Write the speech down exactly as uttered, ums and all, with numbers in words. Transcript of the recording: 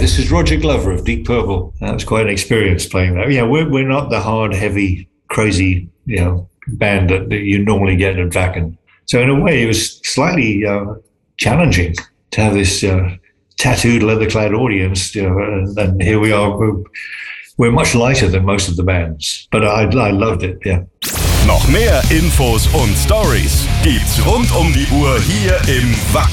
this is Roger Glover of Deep Purple. That was quite an experience playing that. Yeah, we're we're not the hard, heavy, crazy, you know, band that, that you normally get at Wacken. So in a way, it was slightly uh, challenging to have this uh, tattooed, leather-clad audience. You know, and, and here we are. We're, we're much lighter than most of the bands, but I, I loved it. Yeah. Noch mehr Infos und Stories gibt's rund um die Uhr hier im Wacken